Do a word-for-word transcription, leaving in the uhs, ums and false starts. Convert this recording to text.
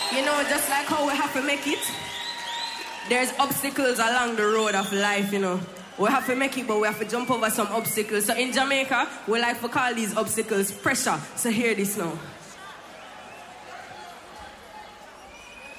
You know, just like how we have to make it, there's obstacles along the road of life, you know. We have to make it, but we have to jump over some obstacles. So in Jamaica, we like to call these obstacles pressure. So hear this now.